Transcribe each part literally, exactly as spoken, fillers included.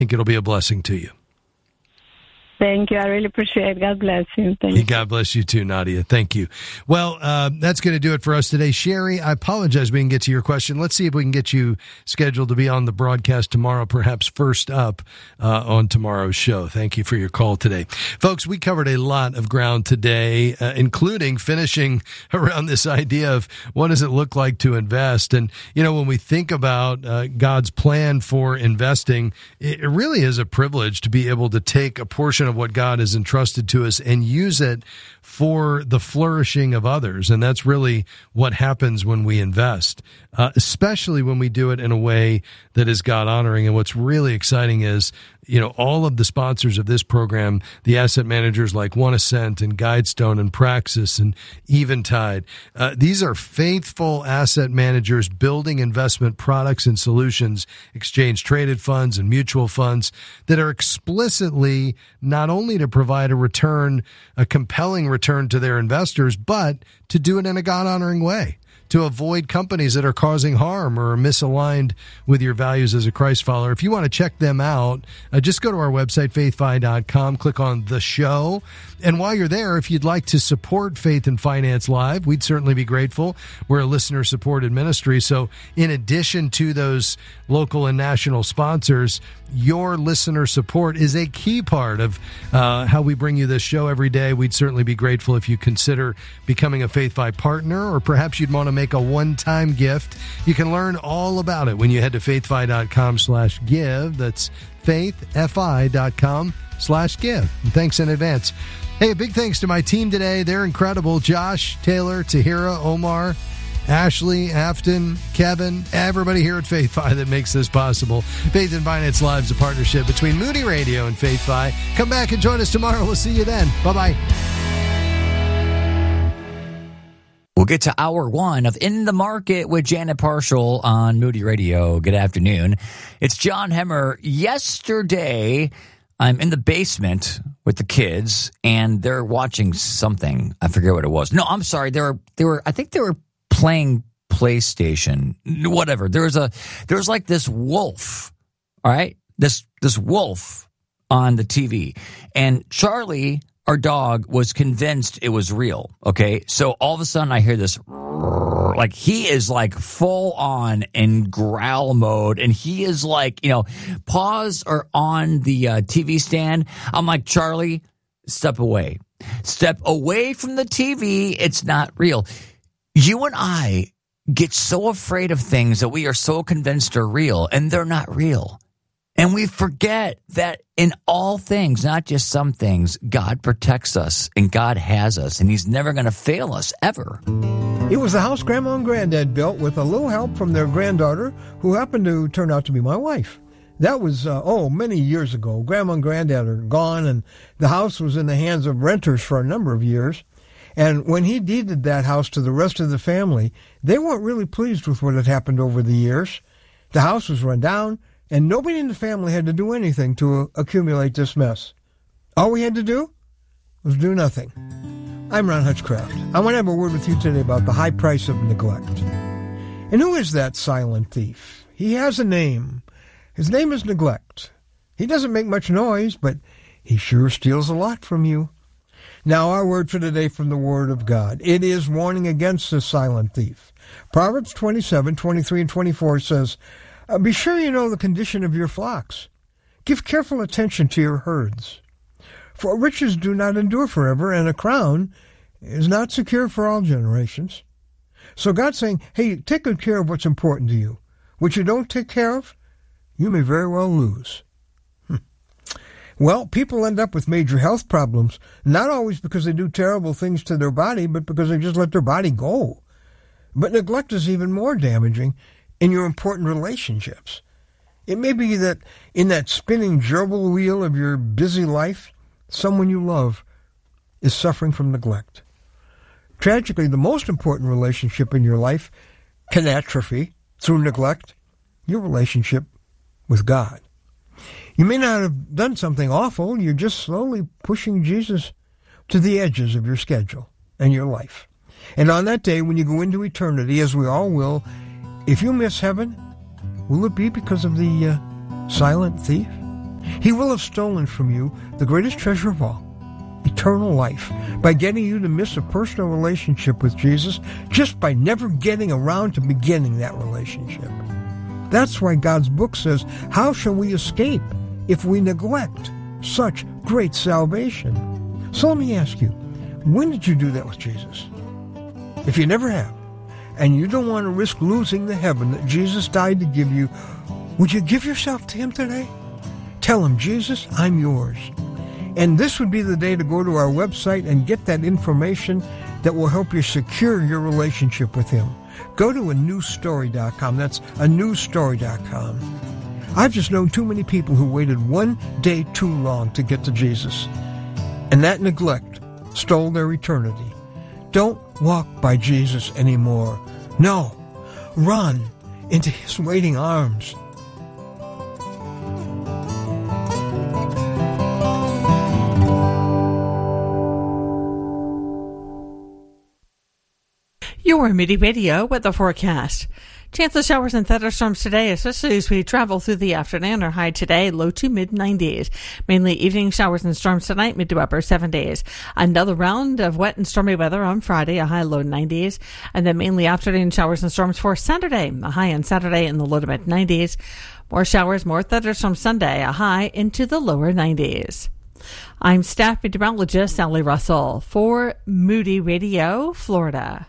think it'll be a blessing to you. Thank you. I really appreciate it. God bless you. Thank you. God bless you too, Nadia. Thank you. Well, uh, that's going to do it for us today. Sherry, I apologize we didn't get to your question. Let's see if we can get you scheduled to be on the broadcast tomorrow, perhaps first up uh, on tomorrow's show. Thank you for your call today. Folks, we covered a lot of ground today, uh, including finishing around this idea of what does it look like to invest. And, you know, when we think about uh, God's plan for investing, it really is a privilege to be able to take a portion of what God has entrusted to us and use it for the flourishing of others. And that's really what happens when we invest, uh, especially when we do it in a way that is God honoring. And what's really exciting is, you know, all of the sponsors of this program, the asset managers like One Ascent and Guidestone and Praxis and Eventide, uh, these are faithful asset managers building investment products and solutions, exchange traded funds and mutual funds that are explicitly not only to provide a return, a compelling return to their investors, but to do it in a God honoring way, to avoid companies that are causing harm or are misaligned with your values as a Christ follower. If you want to check them out, uh, just go to our website, faith fi dot com, click on the show. And while you're there, if you'd like to support Faith and Finance Live, we'd certainly be grateful. We're a listener-supported ministry, so in addition to those local and national sponsors, your listener support is a key part of uh, how we bring you this show every day. We'd certainly be grateful if you consider becoming a Faith Fi partner, or perhaps you'd want to make a one-time gift. You can learn all about it when you head to faith fi dot com slash give. That's faith fi dot com slash give. And thanks in advance. Hey, a big thanks to my team today. They're incredible. Josh, Taylor, Tahira, Omar, Ashley, Afton, Kevin, everybody here at Faith Fi that makes this possible. Faith and Finance Live is a partnership between Moody Radio and Faith Fi. Come back and join us tomorrow. We'll see you then. Bye-bye. We'll get to hour one of In the Market with Janet Parshall on Moody Radio. Good afternoon. It's John Hemmer. Yesterday, I'm in the basement with the kids, and they're watching something. I forget what it was. No, I'm sorry. They were, they were, I think they were playing PlayStation, whatever. There was a, there was like this wolf, all right? This, this wolf on the T V. And Charlie, our dog, was convinced it was real, okay? So all of a sudden I hear this, like he is like full on in growl mode, and he is like, you know, paws are on the uh, T V stand. I'm like, Charlie, step away. Step away from the T V. It's not real. You and I get so afraid of things that we are so convinced are real, and they're not real. And we forget that in all things, not just some things, God protects us and God has us, and he's never going to fail us, ever. It was the house Grandma and Granddad built with a little help from their granddaughter, who happened to turn out to be my wife. That was, uh, oh, many years ago. Grandma and Granddad are gone, and the house was in the hands of renters for a number of years. And when he deeded that house to the rest of the family, they weren't really pleased with what had happened over the years. The house was run down, and nobody in the family had to do anything to accumulate this mess. All we had to do was do nothing. I'm Ron Hutchcraft. I want to have a word with you today about the high price of neglect. And who is that silent thief? He has a name. His name is neglect. He doesn't make much noise, but he sure steals a lot from you. Now, our word for today from the Word of God. It is warning against this silent thief. Proverbs twenty-seven, twenty-three, and twenty-four says, Uh, be sure you know the condition of your flocks. Give careful attention to your herds. For riches do not endure forever, and a crown is not secure for all generations. So God's saying, hey, take good care of what's important to you. What you don't take care of, you may very well lose. Hm. Well, people end up with major health problems, not always because they do terrible things to their body, but because they just let their body go. But neglect is even more damaging in your important relationships. It may be that in that spinning gerbil wheel of your busy life, someone you love is suffering from neglect. Tragically, the most important relationship in your life can atrophy through neglect, your relationship with God. You may not have done something awful, you're just slowly pushing Jesus to the edges of your schedule and your life. And on that day, when you go into eternity, as we all will, if you miss heaven, will it be because of the uh, silent thief? He will have stolen from you the greatest treasure of all, eternal life, by getting you to miss a personal relationship with Jesus just by never getting around to beginning that relationship. That's why God's book says, how shall we escape if we neglect such great salvation? So let me ask you, when did you do that with Jesus? If you never have, and you don't want to risk losing the heaven that Jesus died to give you, would you give yourself to him today? Tell him, Jesus, I'm yours. And this would be the day to go to our website and get that information that will help you secure your relationship with him. Go to a new story dot com. That's a new story dot com. I've just known too many people who waited one day too long to get to Jesus. And that neglect stole their eternity. Don't walk by Jesus anymore. No, run into his waiting arms. Your Moody Radio weather forecast. Chance of showers and thunderstorms today, especially as we travel through the afternoon. Our high today, low to mid nineties. Mainly evening showers and storms tonight, mid to upper seventies. Another round of wet and stormy weather on Friday, a high low nineties. And then mainly afternoon showers and storms for Saturday, a high on Saturday in the low to mid nineties. More showers, more thunderstorms Sunday, a high into the lower nineties. I'm staff meteorologist Sally Russell for Moody Radio, Florida.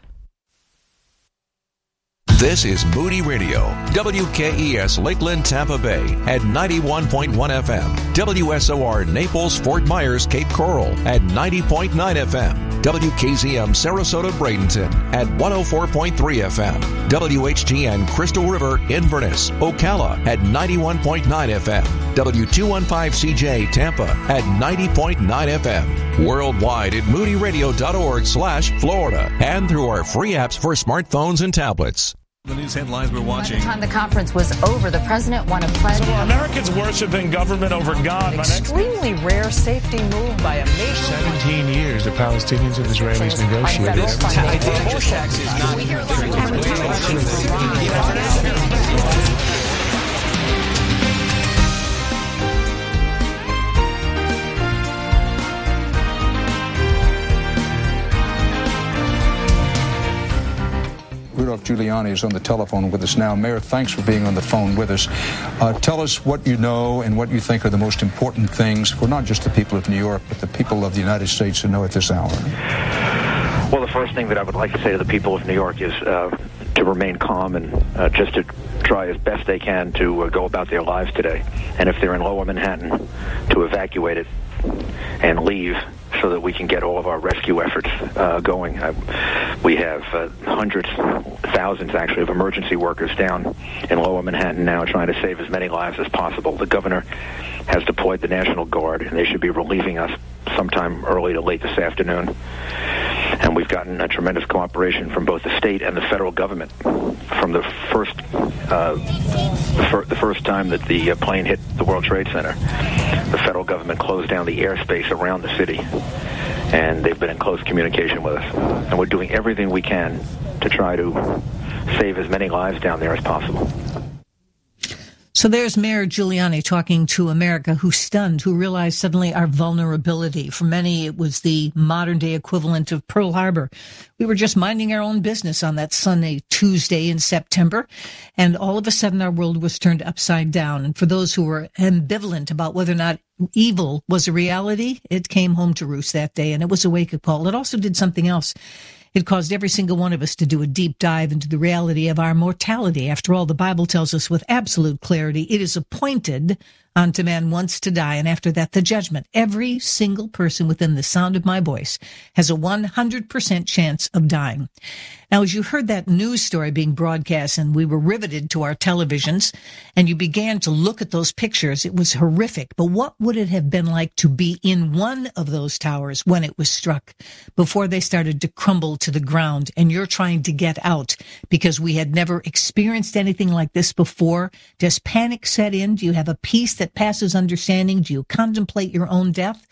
This is Moody Radio, W K E S Lakeland, Tampa Bay at ninety-one point one F M, W S O R Naples, Fort Myers, Cape Coral at ninety point nine F M, W K Z M Sarasota, Bradenton at one oh four point three F M, W H G N Crystal River, Inverness, Ocala at ninety-one point nine F M, W two fifteen C J Tampa at ninety point nine F M, worldwide at moody radio dot org slash Florida, and through our free apps for smartphones and tablets. The news headlines we're watching. By the time the conference was over, the president won a pledge. So Americans worshiping government over God. An extremely rare safety move by a nation. Seventeen years the Palestinians and Israelis negotiated. Rudolph Giuliani is on the telephone with us now. Mayor, thanks for being on the phone with us. Uh, tell us what you know and what you think are the most important things for not just the people of New York, but the people of the United States to know at this hour. Well, the first thing that I would like to say to the people of New York is uh, to remain calm and uh, just to try as best they can to uh, go about their lives today. And if they're in Lower Manhattan, to evacuate it and leave so that we can get all of our rescue efforts uh, going. I, we have uh, hundreds, thousands actually, of emergency workers down in Lower Manhattan now trying to save as many lives as possible. The governor has deployed the National Guard, and they should be relieving us sometime early to late this afternoon. And we've gotten a tremendous cooperation from both the state and the federal government from the first uh, the, fir- the first time that the uh, plane hit the World Trade Center. The federal government closed down the airspace around the city, and they've been in close communication with us. And we're doing everything we can to try to save as many lives down there as possible. So there's Mayor Giuliani talking to America, who's stunned, who realized suddenly our vulnerability. For many, it was the modern-day equivalent of Pearl Harbor. We were just minding our own business on that Sunday, Tuesday in September, and all of a sudden our world was turned upside down. And for those who were ambivalent about whether or not evil was a reality, it came home to roost that day, and it was a wake-up call. It also did something else. It caused every single one of us to do a deep dive into the reality of our mortality. After all, the Bible tells us with absolute clarity, it is appointed unto man once to die, and after that, the judgment. Every single person within the sound of my voice has a one hundred percent chance of dying. Now, as you heard that news story being broadcast and we were riveted to our televisions and you began to look at those pictures, it was horrific. But what would it have been like to be in one of those towers when it was struck, before they started to crumble to the ground and you're trying to get out because we had never experienced anything like this before? Does panic set in? Do you have a peace that passes understanding? Do you contemplate your own death?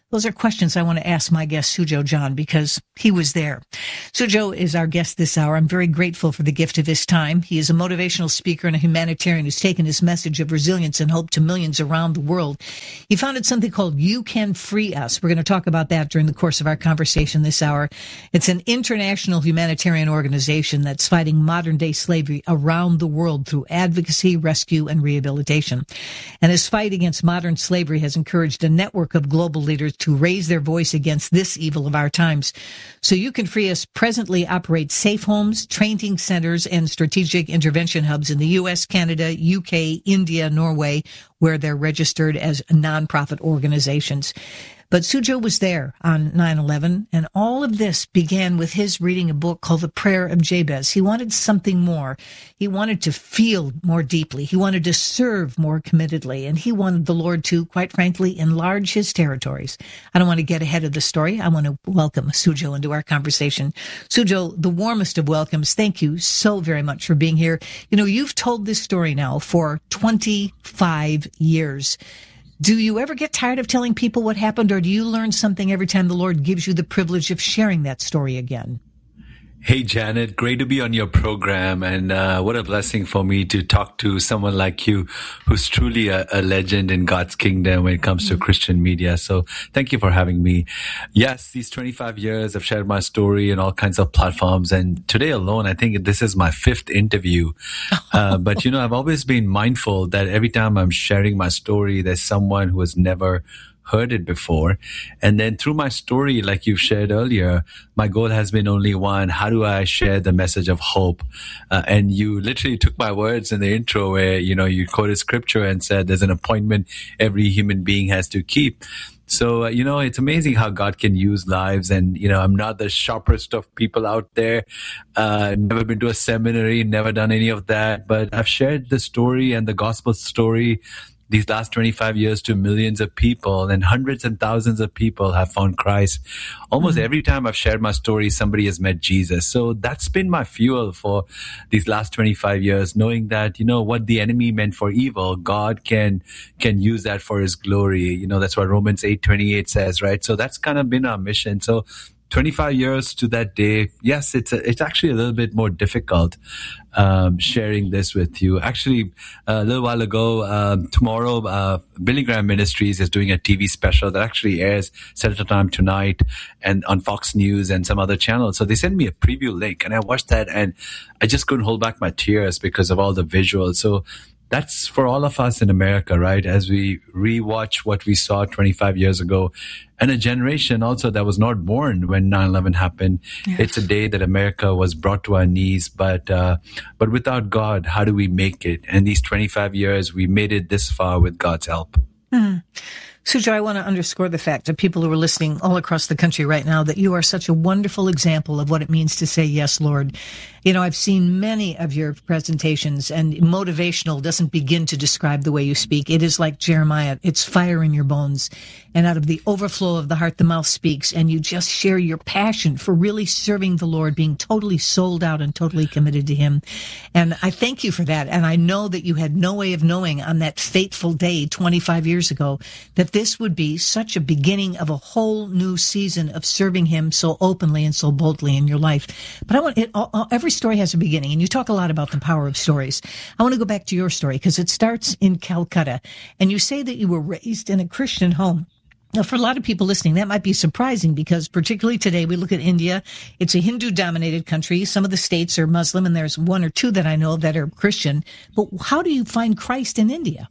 Those are questions I want to ask my guest, Suzhou Jan, because he was there. Suzhou is our guest this hour. I'm very grateful for the gift of his time. He is a motivational speaker and a humanitarian who's taken his message of resilience and hope to millions around the world. He founded something called You Can Free Us. We're going to talk about that during the course of our conversation this hour. It's an international humanitarian organization that's fighting modern-day slavery around the world through advocacy, rescue, and rehabilitation. And his fight against modern slavery has encouraged a network of global leaders to raise their voice against this evil of our times. So You Can Free Us presently operates safe homes, training centers, and strategic intervention hubs in the U S, Canada, U K, India, Norway, where they're registered as nonprofit organizations. But Suzhou was there on nine eleven, and all of this began with his reading a book called The Prayer of Jabez. He wanted something more. He wanted to feel more deeply. He wanted to serve more committedly, and he wanted the Lord to, quite frankly, enlarge his territories. I don't want to get ahead of the story. I want to welcome Suzhou into our conversation. Suzhou, the warmest of welcomes. Thank you so very much for being here. You know, you've told this story now for twenty-five years. Do you ever get tired of telling people what happened, or do you learn something every time the Lord gives you the privilege of sharing that story again? Hey, Janet, great to be on your program. And uh, what a blessing for me to talk to someone like you who's truly a, a legend in God's kingdom when it comes to Christian media. So thank you for having me. Yes, these twenty-five years I've shared my story in all kinds of platforms. And today alone, I think this is my fifth interview. Uh, but, you know, I've always been mindful that every time I'm sharing my story, there's someone who has never heard it before. And then through my story, like you've shared earlier, my goal has been only one: how do I share the message of hope? Uh, and you literally took my words in the intro where, you know, you quoted scripture and said there's an appointment every human being has to keep. So, uh, you know, it's amazing how God can use lives. And, you know, I'm not the sharpest of people out there. Uh, never been to a seminary, never done any of that. But I've shared the story and the gospel story these last twenty-five years to millions of people, and hundreds and thousands of people have found Christ. Almost mm-hmm. every time I've shared my story, somebody has met Jesus. So that's been my fuel for these last twenty-five years, knowing that, you know, what the enemy meant for evil, God can can use that for his glory. You know, that's what Romans eight twenty-eight says, right? So that's kind of been our mission. So twenty-five years to that day. Yes, it's a, it's actually a little bit more difficult um, sharing this with you. Actually, uh, a little while ago, um, tomorrow, uh, Billy Graham Ministries is doing a T V special that actually airs Central Time tonight and on Fox News and some other channels. So they sent me a preview link, and I watched that, and I just couldn't hold back my tears because of all the visuals. So that's for all of us in America, right? As we rewatch what we saw twenty-five years ago, and a generation also that was not born when nine eleven happened. Yeah. It's a day that America was brought to our knees, but uh, but without God, how do we make it? And these twenty-five years, we made it this far with God's help. Mm. Suzhou, I want to underscore the fact that people who are listening all across the country right now, that you are such a wonderful example of what it means to say, yes, Lord. You know, I've seen many of your presentations, and motivational doesn't begin to describe the way you speak. It is like Jeremiah. It's fire in your bones. And out of the overflow of the heart, the mouth speaks. And you just share your passion for really serving the Lord, being totally sold out and totally committed to him. And I thank you for that. And I know that you had no way of knowing on that fateful day twenty-five years ago that this would be such a beginning of a whole new season of serving him so openly and so boldly in your life. But I want it, all, every story has a beginning, and you talk a lot about the power of stories. I want to go back to your story because it starts in Calcutta, and you say that you were raised in a Christian home. Now, for a lot of people listening, that might be surprising because particularly today, we look at India. It's a Hindu-dominated country. Some of the states are Muslim, and there's one or two that I know that are Christian. But how do you find Christ in India?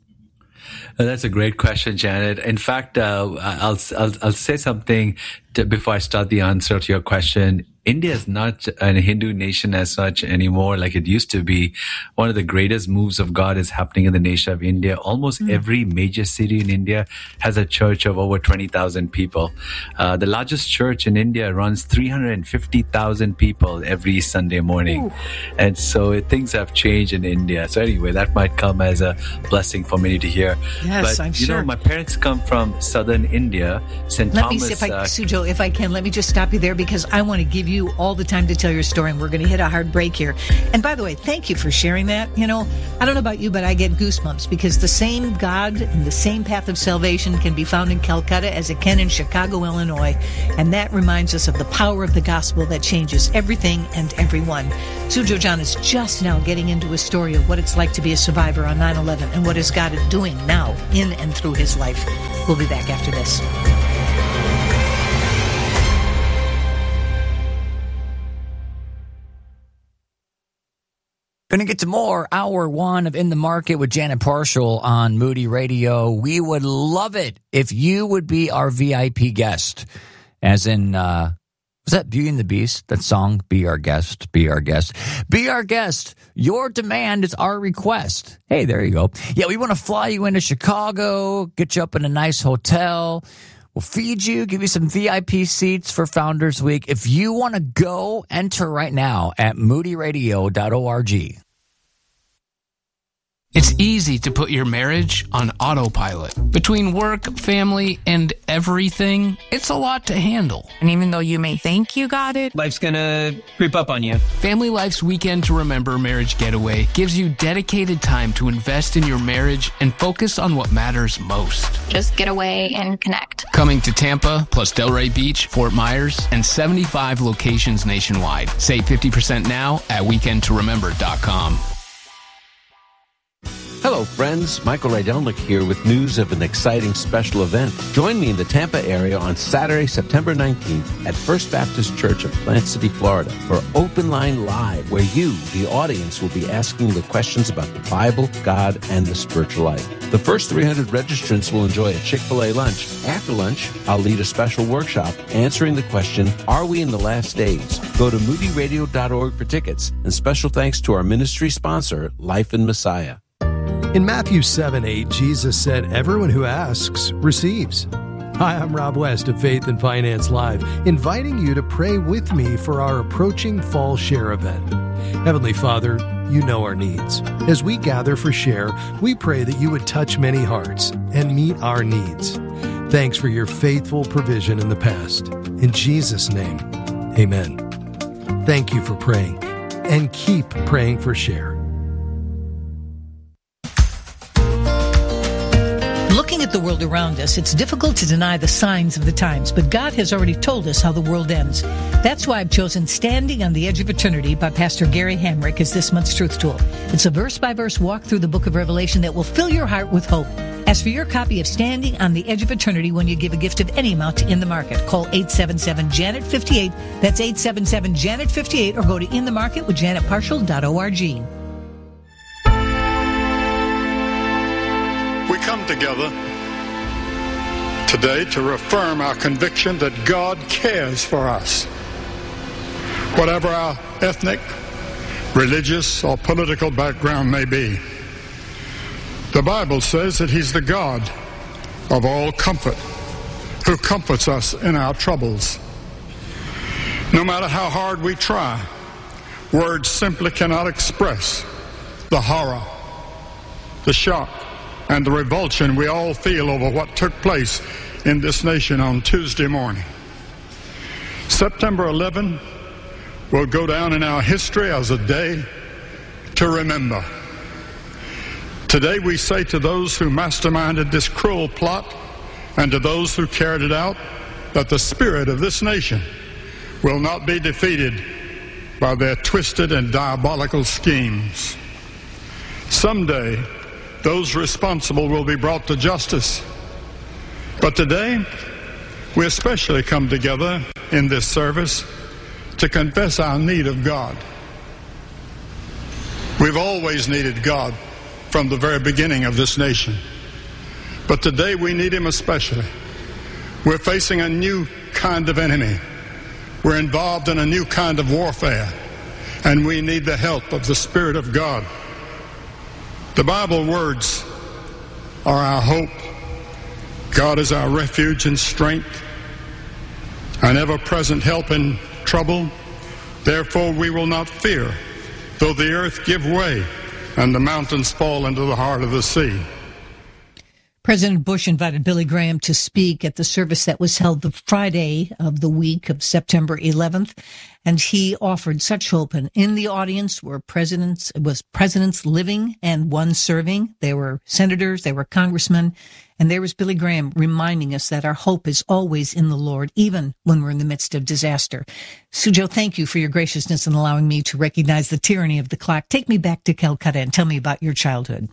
Uh, that's a great question, Janet. In fact, uh, I'll, I'll I'll say something to, before I start the answer to your question. India is not a Hindu nation as such anymore like it used to be. One of the greatest moves of God is happening in the nation of India. Almost mm. every major city in India has a church of over twenty thousand people. Uh, the largest church in India runs three hundred fifty thousand people every Sunday morning. Ooh. And so things have changed in India. So anyway, that might come as a blessing for many to hear. Yes, but, I'm you sure. know, my parents come from southern India, Saint Let Thomas. me see if I, uh, Suzhou, Joe, if I can, let me just stop you there because I want to give you all the time to tell your story, and we're going to hit a hard break here. And by the way, thank you for sharing that. You know, I don't know about you, but I get goosebumps because the same God and the same path of salvation can be found in Calcutta as it can in Chicago, Illinois. And that reminds us of the power of the gospel that changes everything and everyone. Sujo John is just now getting into a story of what it's like to be a survivor on nine eleven and what is God doing now in and through his life. We'll be back after this. Going to get to more hour one of In the Market with Janet Parshall on Moody Radio. We would love it if you would be our V I P guest. As in, uh, was that Beauty and the Beast? That song, Be Our Guest, Be Our Guest. Be our guest. Your demand is our request. Hey, there you go. Yeah, we want to fly you into Chicago, get you up in a nice hotel. We'll feed you, give you some V I P seats for Founders Week. If you want to go, enter right now at moody radio dot org. It's easy to put your marriage on autopilot. Between work, family, and everything, it's a lot to handle. And even though you may think you got it, life's gonna creep up on you. Family Life's Weekend to Remember Marriage Getaway gives you dedicated time to invest in your marriage and focus on what matters most. Just get away and connect. Coming to Tampa, plus Delray Beach, Fort Myers, and seventy-five locations nationwide. Save fifty percent now at weekend to remember dot com. Hello, friends. Michael Rydelnik here with news of an exciting special event. Join me in the Tampa area on Saturday, September nineteenth at First Baptist Church of Plant City, Florida for Open Line Live, where you, the audience, will be asking the questions about the Bible, God, and the spiritual life. The first three hundred registrants will enjoy a Chick-fil-A lunch. After lunch, I'll lead a special workshop answering the question, are we in the last days? Go to moody radio dot org for tickets. And special thanks to our ministry sponsor, Life in Messiah. In Matthew seven eight, Jesus said, everyone who asks receives. Hi, I'm Rob West of Faith and Finance Live, inviting you to pray with me for our approaching Fall Share event. Heavenly Father, you know our needs. As we gather for Share, we pray that you would touch many hearts and meet our needs. Thanks for your faithful provision in the past. In Jesus' name, amen. Thank you for praying, and keep praying for Share. Looking at the world around us, it's difficult to deny the signs of the times, but God has already told us how the world ends. That's why I've chosen Standing on the Edge of Eternity by Pastor Gary Hamrick as this month's Truth Tool. It's a verse-by-verse walk through the book of Revelation that will fill your heart with hope. Ask for your copy of Standing on the Edge of Eternity when you give a gift of any amount to In the Market. Call eight seven seven, Janet fifty-eight. That's eight seven seven, Janet fifty-eight, or go to in the market with janet parshall dot org. We come together today to reaffirm our conviction that God cares for us. Whatever our ethnic, religious, or political background may be, the Bible says that He's the God of all comfort, who comforts us in our troubles. No matter how hard we try, words simply cannot express the horror, the shock, and the revulsion we all feel over what took place in this nation on Tuesday morning. September eleventh will go down in our history as a day to remember. Today we say to those who masterminded this cruel plot and to those who carried it out that the spirit of this nation will not be defeated by their twisted and diabolical schemes. Someday, those responsible will be brought to justice. But today, we especially come together in this service to confess our need of God. We've always needed God from the very beginning of this nation. But today we need Him especially. We're facing a new kind of enemy. We're involved in a new kind of warfare. And we need the help of the Spirit of God. The Bible words are our hope. God is our refuge and strength, an ever-present help in trouble. Therefore we will not fear, though the earth give way and the mountains fall into the heart of the sea. President Bush invited Billy Graham to speak at the service that was held the Friday of the week of September eleventh, and he offered such hope. And in the audience were presidents, it was presidents living and one serving. There were senators, there were congressmen, and there was Billy Graham reminding us that our hope is always in the Lord, even when we're in the midst of disaster. Sujo, thank you for your graciousness in allowing me to recognize the tyranny of the clock. Take me back to Calcutta and tell me about your childhood.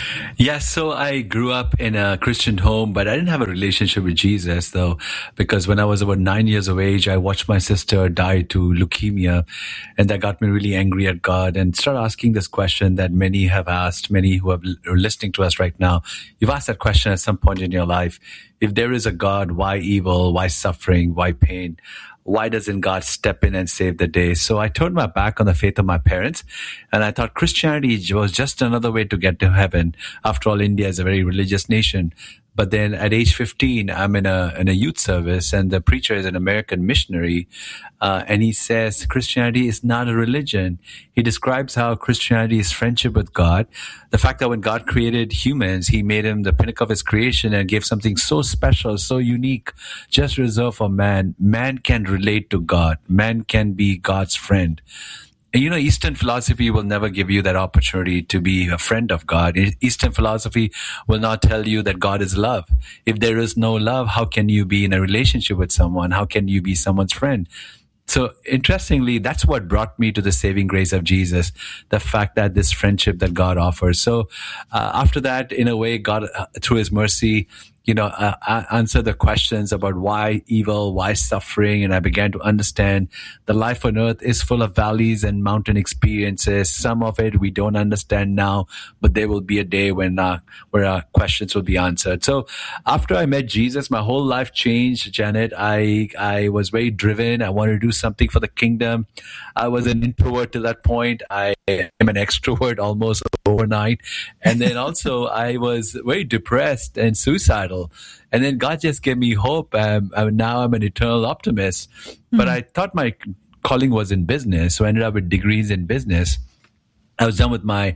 Yes, so I grew up in a Christian home, but I didn't have a relationship with Jesus, though, because when I was about nine years of age, I watched my sister die to leukemia, and that got me really angry at God and started asking this question that many have asked, many who are listening to us right now. You've asked that question at some point in your life. If there is a God, why evil? Why suffering? Why pain? Why doesn't God step in and save the day? So I turned my back on the faith of my parents, and I thought Christianity was just another way to get to heaven. After all, India is a very religious nation. But then at age fifteen, I'm in a in a youth service, and the preacher is an American missionary, uh, and he says Christianity is not a religion. He describes how Christianity is friendship with God. The fact that when God created humans, he made him the pinnacle of his creation and gave something so special, so unique, just reserved for man. Man can relate to God. Man can be God's friend. You know, Eastern philosophy will never give you that opportunity to be a friend of God. Eastern philosophy will not tell you that God is love. If there is no love, how can you be in a relationship with someone? How can you be someone's friend? So interestingly, that's what brought me to the saving grace of Jesus, the fact that this friendship that God offers. So uh, after that, in a way, God, uh, through his mercy, you know, uh, answer the questions about why evil, why suffering. And I began to understand the life on earth is full of valleys and mountain experiences. Some of it we don't understand now, but there will be a day when uh, where our questions will be answered. So after I met Jesus, my whole life changed, Janet. I, I was very driven. I wanted to do something for the kingdom. I was an introvert to that point. I am an extrovert almost overnight. And then also I was very depressed and suicidal. And then God just gave me hope. Um, I, now I'm an eternal optimist. Mm-hmm. But I thought my calling was in business, so I ended up with degrees in business. I was done with my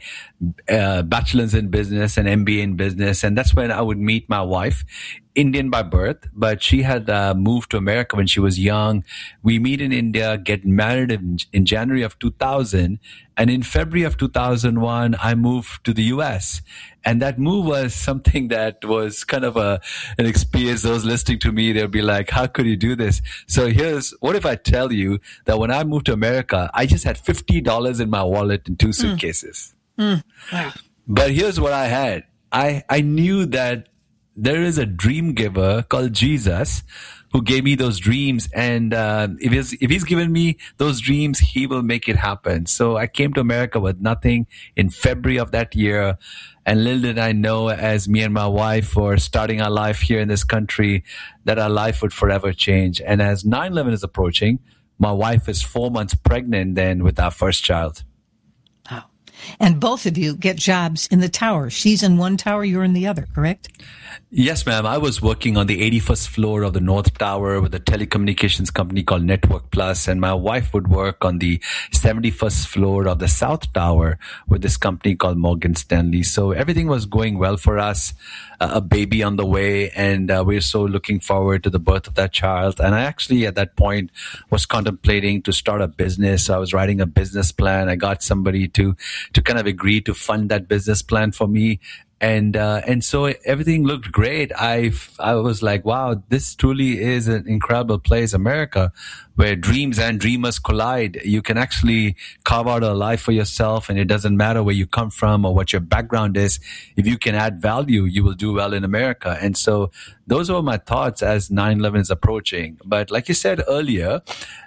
uh, bachelor's in business and M B A in business. And that's when I would meet my wife, Indian by birth, but she had uh, moved to America when she was young. We meet in India, get married in, in January of two thousand. And in February of two thousand one, I moved to the U S. And that move was something that was kind of a an experience. Those listening to me, they'll be like, how could you do this? So here's, what if I tell you that when I moved to America, I just had fifty dollars in my wallet and two suitcases. Mm. Mm. Wow. But here's what I had. I, I knew that there is a dream giver called Jesus who gave me those dreams. And uh, if, he's, if he's given me those dreams, he will make it happen. So I came to America with nothing in February of that year. And little did I know, as me and my wife were starting our life here in this country, that our life would forever change. And as nine eleven is approaching, my wife is four months pregnant then with our first child. Wow. And both of you get jobs in the tower. She's in one tower, you're in the other, correct? Yes, ma'am. I was working on the eighty-first floor of the North Tower with a telecommunications company called Network Plus, and my wife would work on the seventy-first floor of the South Tower with this company called Morgan Stanley. So everything was going well for us, uh, a baby on the way, and uh, we're so looking forward to the birth of that child. And I actually, at that point, was contemplating to start a business. So I was writing a business plan. I got somebody to, to kind of agree to fund that business plan for me. And, uh, and so everything looked great. I, I was like, wow, this truly is an incredible place, America, where dreams and dreamers collide. You can actually carve out a life for yourself, and it doesn't matter where you come from or what your background is. If you can add value, you will do well in America. And so those were my thoughts as nine eleven is approaching. But like you said earlier,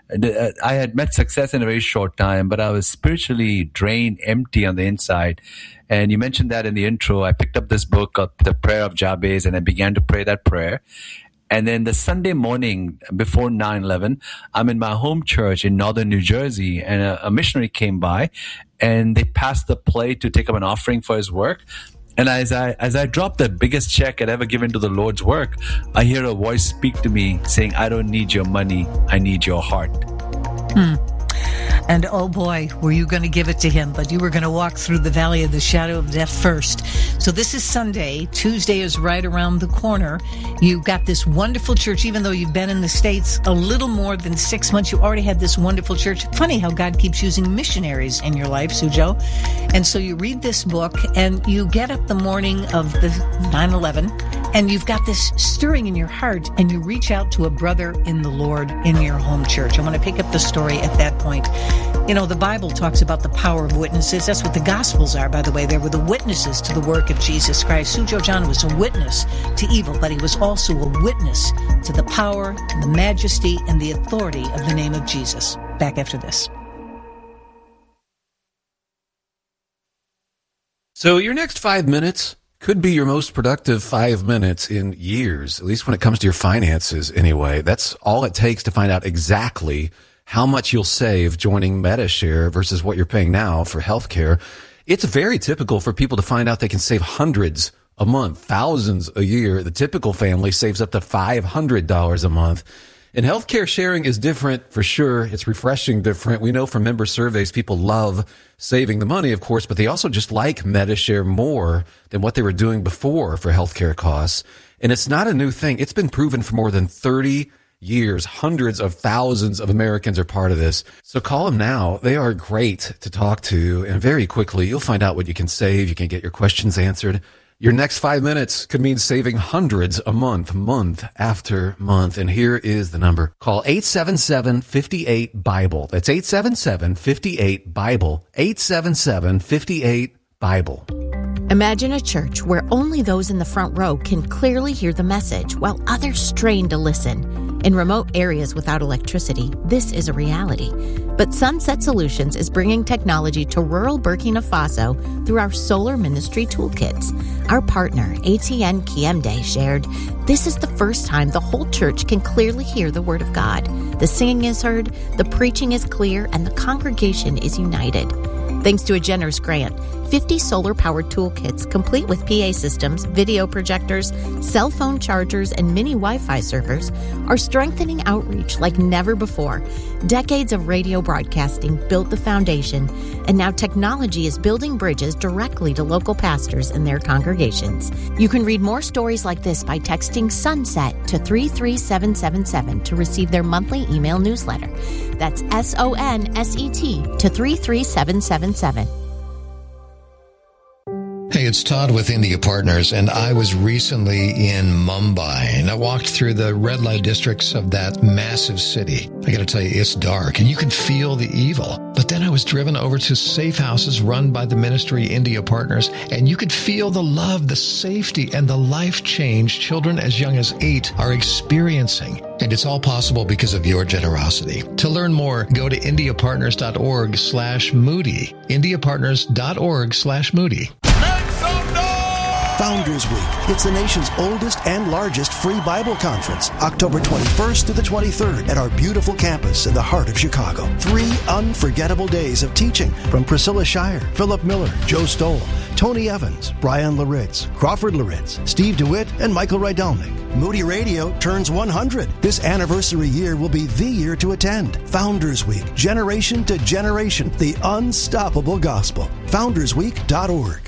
I had met success in a very short time, but I was spiritually drained, empty on the inside. And you mentioned that in the intro. I picked up this book, uh, The Prayer of Jabez, and I began to pray that prayer. And then the Sunday morning before nine eleven, I'm in my home church in northern New Jersey, and a, a missionary came by, and they passed the plate to take up an offering for his work. And as I as I dropped the biggest check I'd ever given to the Lord's work, I hear a voice speak to me saying, I don't need your money, I need your heart. Hmm. And oh boy, were you going to give it to him, but you were going to walk through the valley of the shadow of death first. So this is Sunday. Tuesday is right around the corner. You've got this wonderful church, even though you've been in the States a little more than six months, you already had this wonderful church. Funny how God keeps using missionaries in your life, Suzhou. And so you read this book and you get up the morning of the nine eleven and you've got this stirring in your heart and you reach out to a brother in the Lord in your home church. I want to pick up the story at that point. You know, the Bible talks about the power of witnesses. That's what the Gospels are, by the way. They were the witnesses to the work of Jesus Christ. Suzhou Jan was a witness to evil, but he was also a witness to the power and the majesty and the authority of the name of Jesus. Back after this. So your next five minutes could be your most productive five minutes in years, at least when it comes to your finances anyway. That's all it takes to find out exactly how much you'll save joining Medi-Share versus what you're paying now for healthcare. It's very typical for people to find out they can save hundreds a month, thousands a year. The typical family saves up to five hundred dollars a month. And healthcare sharing is different for sure. It's refreshing different. We know from member surveys, people love saving the money, of course, but they also just like Medi-Share more than what they were doing before for healthcare costs. And it's not a new thing. It's been proven for more than thirty years. Hundreds of thousands of Americans are part of this. So call them now. They are great to talk to. And very quickly, you'll find out what you can save. You can get your questions answered. Your next five minutes could mean saving hundreds a month, month after month. And here is the number. Call eight seven seven, five eight, BIBLE. That's eight seven seven, five eight, BIBLE. eight seven seven, five eight, BIBLE. Imagine a church where only those in the front row can clearly hear the message while others strain to listen. In remote areas without electricity, this is a reality. But Sunset Solutions is bringing technology to rural Burkina Faso through our Solar Ministry Toolkits. Our partner, A T N Kiemde, shared, "This is the first time the whole church can clearly hear the Word of God. The singing is heard, the preaching is clear, and the congregation is united." Thanks to a generous grant, fifty solar-powered toolkits complete with P A systems, video projectors, cell phone chargers, and mini Wi-Fi servers are strengthening outreach like never before. Decades of radio broadcasting built the foundation, and now technology is building bridges directly to local pastors and their congregations. You can read more stories like this by texting SUNSET to three three seven seven seven to receive their monthly email newsletter. That's S O N S E T to three three seven seven seven. Hey, it's Todd with India Partners, and I was recently in Mumbai, and I walked through the red light districts of that massive city. I got to tell you, it's dark, and you can feel the evil. But then I was driven over to safe houses run by the ministry India Partners, and you could feel the love, the safety, and the life change children as young as eight are experiencing. And it's all possible because of your generosity. To learn more, go to indiapartners.org slash Moody. indiapartners.org slash Moody. Founders Week. It's the nation's oldest and largest free Bible conference, October twenty-first through the twenty-third at our beautiful campus in the heart of Chicago. Three unforgettable days of teaching from Priscilla Shire, Philip Miller, Joe Stoll, Tony Evans, Brian Laritz, Crawford Laritz, Steve DeWitt, and Michael Rydelnik. Moody Radio turns one hundred. This anniversary year will be the year to attend. Founders Week, generation to generation, the unstoppable gospel. founders week dot org.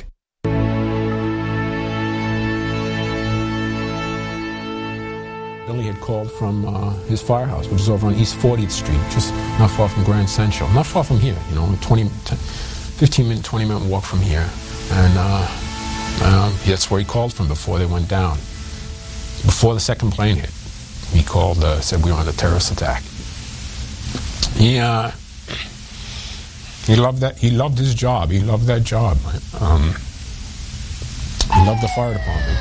Billy had called from uh, his firehouse, which is over on East fortieth Street, just not far from Grand Central. Not far from here, you know, twenty, fifteen minute, twenty minute walk from here. And uh, um, that's where he called from before they went down. Before the second plane hit, he called, uh, said we were under a terrorist attack. He, uh, he loved that, he loved his job, he loved that job. Um, he loved the fire department.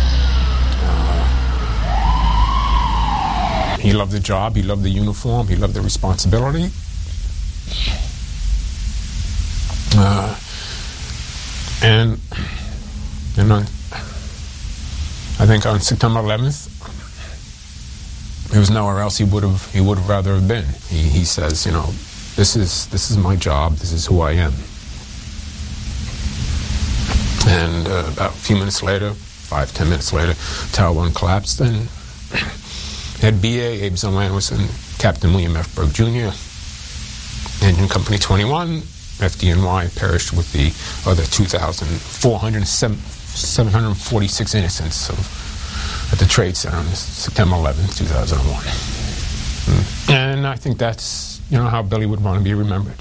He loved the job, he loved the uniform, he loved the responsibility. Uh, and and on, I think on September eleventh, there was nowhere else he would have he would have rather have been. He, he says, you know, this is this is my job, this is who I am. And uh, about a few minutes later, five, ten minutes later, Tower One collapsed, and Head B A, Abe Zolan, was in Captain William F. Burke Junior Engine Company twenty-one, F D N Y, perished with the other two thousand four hundred seven hundred forty-six innocents of, at the Trade Center on September eleventh, two thousand one. Mm. And I think that's, you know, how Billy would want to be remembered.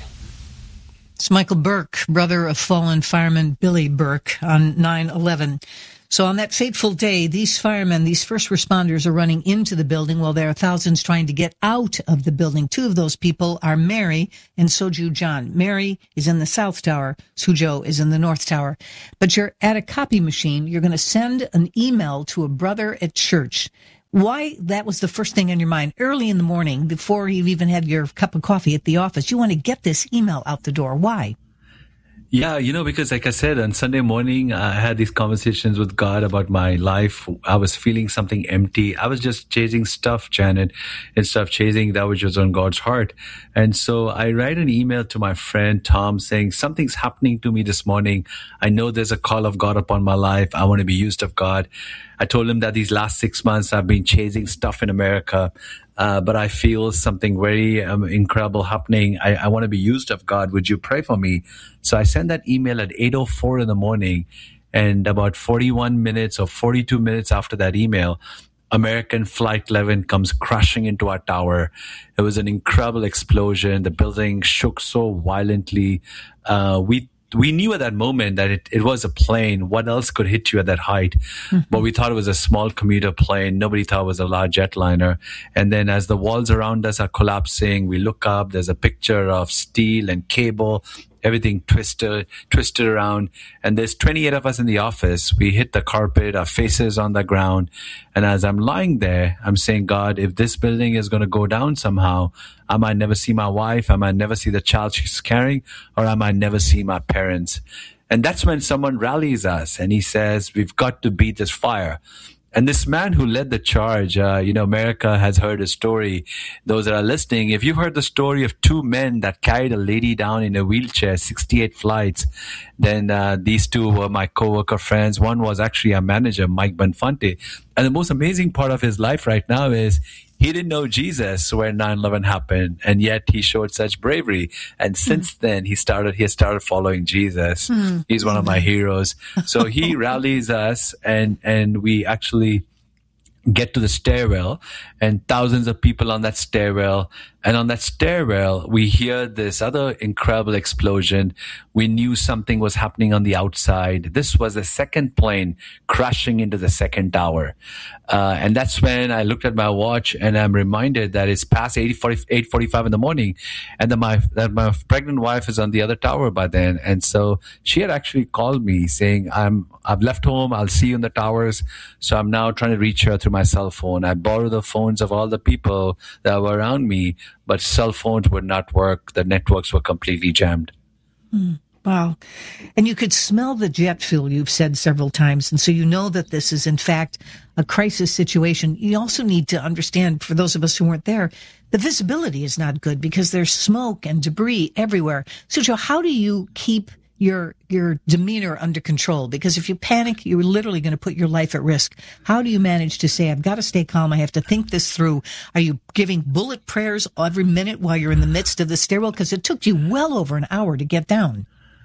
It's Michael Burke, brother of fallen fireman Billy Burke, on nine eleven. So on that fateful day, these firemen, these first responders are running into the building while there are thousands trying to get out of the building. Two of those people are Mary and Soju John. Mary is in the South Tower. Sujo is in the North Tower. But you're at a copy machine. You're going to send an email to a brother at church. Why that was the first thing on your mind early in the morning before you've even had your cup of coffee at the office. You want to get this email out the door. Why? Yeah, you know, because like I said, on Sunday morning, I had these conversations with God about my life. I was feeling something empty. I was just chasing stuff, Janet, instead of chasing that which was on God's heart. And so I write an email to my friend Tom saying, something's happening to me this morning. I know there's a call of God upon my life. I want to be used of God. I told him that these last six months I've been chasing stuff in America. Uh, but I feel something very um, incredible happening. I, I want to be used of God. Would you pray for me? So I sent that email at eight oh four in the morning, and about forty-one minutes or forty-two minutes after that email, American Flight eleven comes crashing into our tower. It was an incredible explosion. The building shook so violently. Uh, we We knew at that moment that it, it was a plane. What else could hit you at that height? Mm-hmm. But we thought it was a small commuter plane. Nobody thought it was a large jetliner. And then as the walls around us are collapsing, we look up. There's a picture of steel and cable, everything twisted, twisted around. And there's twenty-eight of us in the office. We hit the carpet, our faces on the ground. And as I'm lying there, I'm saying, God, if this building is going to go down somehow, I might never see my wife, I might never see the child she's carrying, or I might never see my parents. And that's when someone rallies us and he says, we've got to beat this fire. And this man who led the charge, uh, you know, America has heard his story. Those that are listening, if you've heard the story of two men that carried a lady down in a wheelchair, sixty-eight flights, then uh, these two were my coworker friends. One was actually our manager, Mike Bonfante. And the most amazing part of his life right now is he didn't know Jesus when nine eleven happened, and yet he showed such bravery. And since mm. then, he started he started following Jesus. Mm. He's one of my heroes. So he rallies us, and and we actually get to the stairwell, and thousands of people on that stairwell. And on that stairwell, we hear this other incredible explosion. We knew something was happening on the outside. This was the second plane crashing into the second tower. Uh, and that's when I looked at my watch and I'm reminded that it's past eight forty-five in the morning, and that my, that my pregnant wife is on the other tower by then. And so she had actually called me saying, I'm, I've left home. I'll see you in the towers. So I'm now trying to reach her through my cell phone. I borrowed the phones of all the people that were around me, but cell phones would not work. The networks were completely jammed. Mm, wow. And you could smell the jet fuel, you've said several times. And so you know that this is, in fact, a crisis situation. You also need to understand, for those of us who weren't there, the visibility is not good because there's smoke and debris everywhere. Sujo, how do you keep your your demeanor under control? Because if you panic, you're literally going to put your life at risk. How do you manage to say, I've got to stay calm, I have to think this through? Are you giving bullet prayers every minute while you're in the midst of the stairwell? Because it took you well over an hour to get down.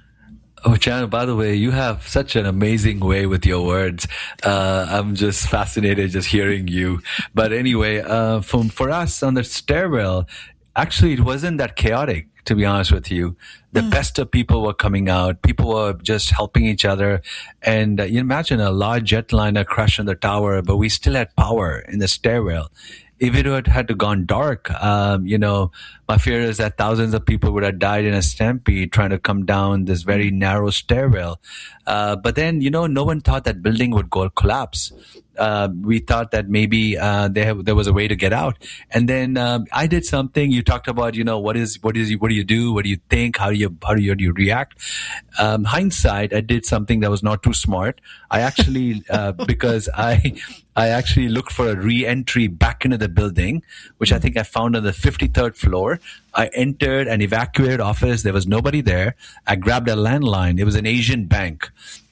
Oh, Jan, by the way, you have such an amazing way with your words. Uh, I'm just fascinated just hearing you. But anyway, uh, for, for us on the stairwell, actually, it wasn't that chaotic, to be honest with you. The mm. best of people were coming out. People were just helping each other. And uh, you imagine a large jetliner crash on the tower, but we still had power in the stairwell. If it had had to gone dark, um, you know, my fear is that thousands of people would have died in a stampede trying to come down this very narrow stairwell. Uh, but then, you know, no one thought that building would go collapse. Uh, we thought that maybe uh, there there was a way to get out. And then um, I did something. You talked about, you know, what is what is what do you do? What do you think? How do you how do you, how do you react? Um, hindsight, I did something that was not too smart. I actually uh, because I I actually looked for a re-entry back into the building, which I think I found on the fifty-third floor. I entered an evacuated office. There was nobody there. I grabbed a landline. It was an Asian bank.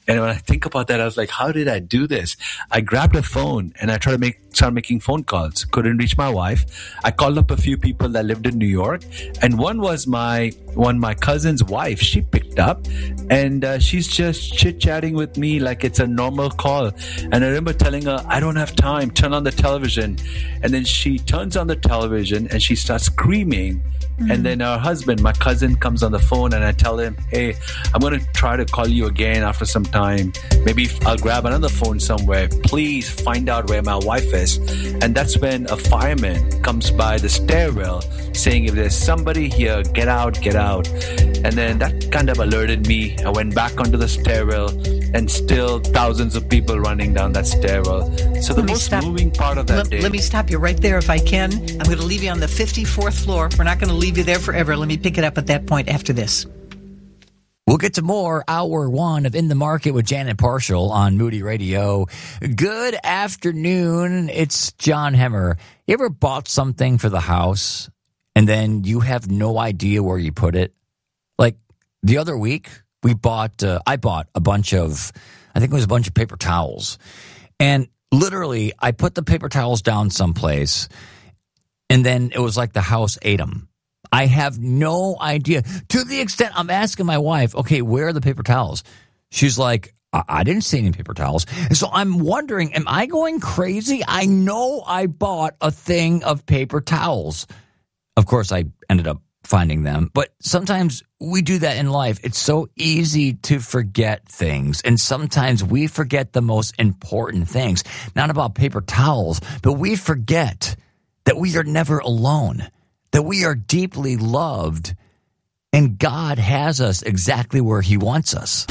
And when I think about that, I was like, how did I do this? I grabbed a phone and I tried to make, start making phone calls. Couldn't reach my wife. I called up a few people that lived in New York. And one was my, one, my cousin's wife. She picked up and uh, she's just chit-chatting with me like it's a normal call. And I remember telling her, I don't have time. Turn on the television. And then she turns on the television and she starts screaming. Mm-hmm. And then her husband, my cousin, comes on the phone and I tell him, hey, I'm going to try to call you again after some time. Maybe I'll grab another phone somewhere. Please find out where my wife is. And that's when a fireman comes by the stairwell saying, if there's somebody here, get out, get out. And then that kind of alerted me. I went back onto the stairwell and still thousands of people running down that stairwell. So the Let most moving part of that let, day. Let me stop you right there if I can. I'm going to leave you on the fifty-fourth floor. We're not going to leave you there forever. Let me pick it up at that point after this. We'll get to more hour one of In the Market with Janet Parshall on Moody Radio. Good afternoon. It's John Hemmer. You ever bought something for the house and then you have no idea where you put it? Like the other week, we bought, uh, I bought a bunch of, I think it was a bunch of paper towels. And literally, I put the paper towels down someplace and then it was like the house ate them. I have no idea. To the extent I'm asking my wife, okay, where are the paper towels? She's like, I, I didn't see any paper towels. And so I'm wondering, am I going crazy? I know I bought a thing of paper towels. Of course, I ended up finding them. But sometimes we do that in life. It's so easy to forget things. And sometimes we forget the most important things. Not about paper towels, but we forget that we are never alone. That we are deeply loved, and God has us exactly where He wants us.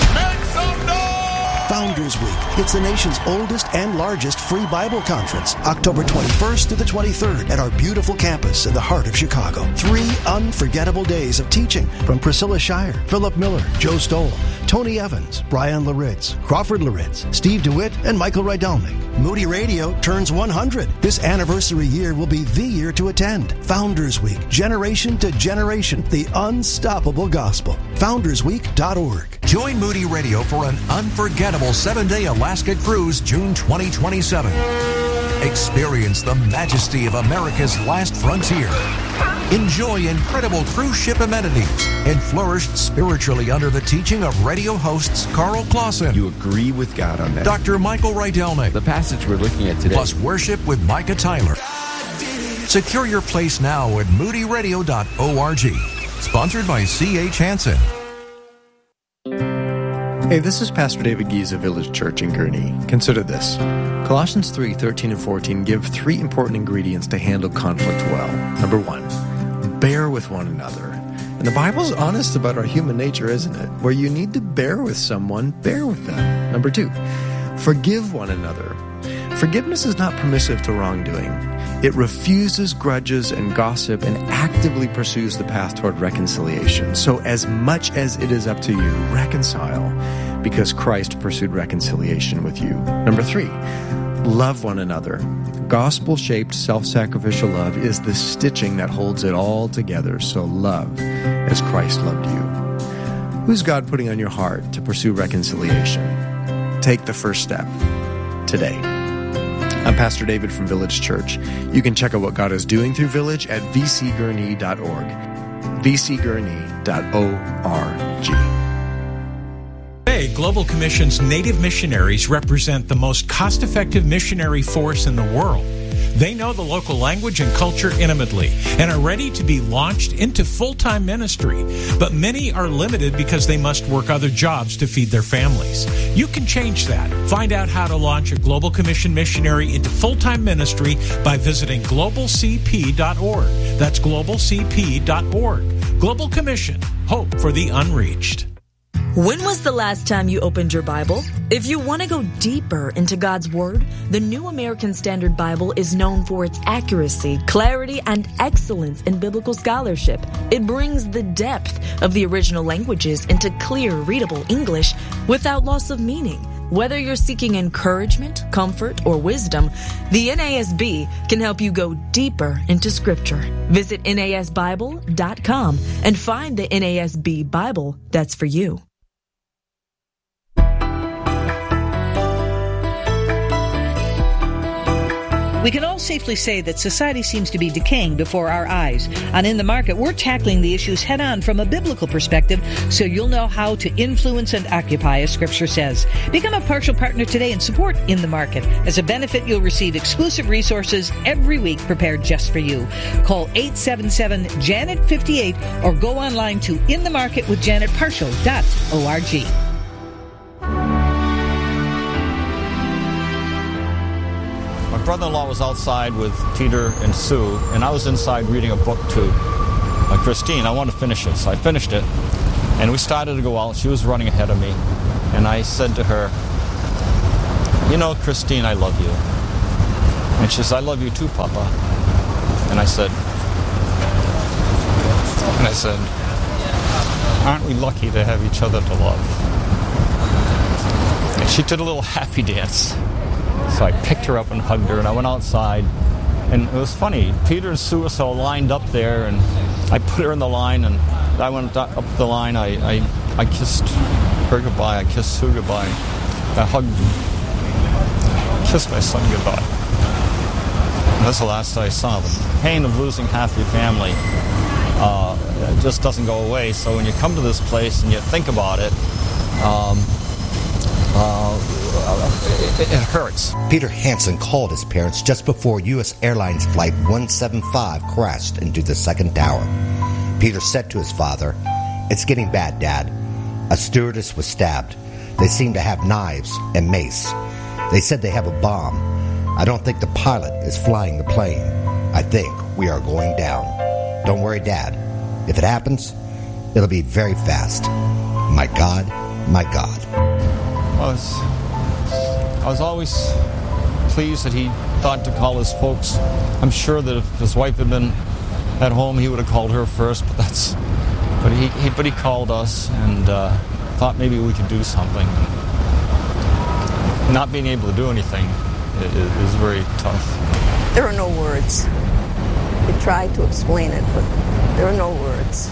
Founders Week. It's the nation's oldest and largest free Bible conference, October twenty-first through the twenty-third at our beautiful campus in the heart of Chicago. Three unforgettable days of teaching from Priscilla Shirer, Philip Miller, Joe Stoll, Tony Evans, Brian Laritz, Crawford Laritz, Steve DeWitt, and Michael Rydelnik. Moody Radio turns one hundred. This anniversary year will be the year to attend. Founders Week, generation to generation, the unstoppable gospel. founders week dot org. Join Moody Radio for an unforgettable seven-day Alaska cruise June twenty twenty-seven. Experience the majesty of America's last frontier. Enjoy incredible cruise ship amenities and flourish spiritually under the teaching of radio hosts Carl Clausen. You agree with God on that. Doctor Michael Rydelnik. The passage we're looking at today. Plus worship with Micah Tyler. Secure your place now at moody radio dot org. Sponsored by C H Hansen. Hey, this is Pastor David Gies of Village Church in Gurnee. Consider this. Colossians three, thirteen and fourteen give three important ingredients to handle conflict well. Number one, bear with one another. And the Bible's honest about our human nature, isn't it? Where you need to bear with someone, bear with them. Number two, forgive one another. Forgiveness is not permissive to wrongdoing. It refuses grudges and gossip and actively pursues the path toward reconciliation. So as much as it is up to you, reconcile, because Christ pursued reconciliation with you. Number three, love one another. Gospel-shaped, self-sacrificial love is the stitching that holds it all together. So love as Christ loved you. Who's God putting on your heart to pursue reconciliation? Take the first step today. I'm Pastor David from Village Church. You can check out what God is doing through Village at v c gurnee dot org. v c gurnee dot org. Today, Global Commission's Native missionaries represent the most cost-effective missionary force in the world. They know the local language and culture intimately and are ready to be launched into full-time ministry. But many are limited because they must work other jobs to feed their families. You can change that. Find out how to launch a Global Commission missionary into full-time ministry by visiting global c p dot org. That's global c p dot org. Global Commission. Hope for the unreached. When was the last time you opened your Bible? If you want to go deeper into God's Word, the New American Standard Bible is known for its accuracy, clarity, and excellence in biblical scholarship. It brings the depth of the original languages into clear, readable English without loss of meaning. Whether you're seeking encouragement, comfort, or wisdom, the N A S B can help you go deeper into Scripture. Visit N A S Bible dot com and find the N A S B Bible that's for you. We can all safely say that society seems to be decaying before our eyes. On In the Market, we're tackling the issues head on from a biblical perspective so you'll know how to influence and occupy, as Scripture says. Become a partial partner today and support In the Market. As a benefit, you'll receive exclusive resources every week prepared just for you. Call eight seven seven, Janet fifty-eight or go online to in the market with janet partial dot org. My brother-in-law was outside with Peter and Sue, and I was inside reading a book to uh, Christine. I wanted to finish it, so I finished it. And we started to go out. She was running ahead of me. And I said to her, you know, Christine, I love you. And she says, I love you too, Papa. And I said, and I said, aren't we lucky to have each other to love? And she did a little happy dance. So I picked her up and hugged her, and I went outside. And it was funny. Peter and Sue were so lined up there, and I put her in the line, and I went up the line. I, I, I kissed her goodbye. I kissed Sue goodbye. I hugged, kissed my son goodbye. And that's the last I saw. The pain of losing half your family uh, just doesn't go away. So when you come to this place and you think about it, um, uh, It, it hurts. Peter Hansen called his parents just before U S Airlines Flight one seventy-five crashed into the second tower. Peter said to his father, "It's getting bad, Dad. A stewardess was stabbed. They seem to have knives and mace. They said they have a bomb. I don't think the pilot is flying the plane. I think we are going down. Don't worry, Dad. If it happens, it'll be very fast. My God, my God." I was, I was always pleased that he thought to call his folks. I'm sure that if his wife had been at home, he would have called her first. But that's, but he, he but he called us and uh, thought maybe we could do something. Not being able to do anything is, is very tough. There are no words. We tried to explain it, but there are no words.